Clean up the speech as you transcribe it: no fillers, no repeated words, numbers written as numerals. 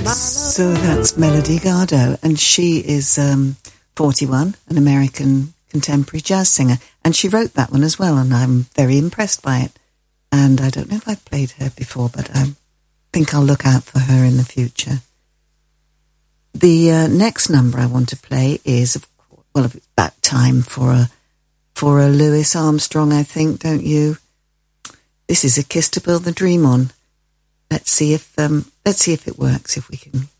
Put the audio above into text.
So that's Melody Gardot, and she is 41, an American contemporary jazz singer, and she wrote that one as well, and I'm very impressed by it. And I don't know if I've played her before, but I think I'll look out for her in the future. The next number I want to play is, of course, well, it's about time for a Louis Armstrong, I think, don't you? This is A Kiss to Build the Dream On. Let's see if it works, if we can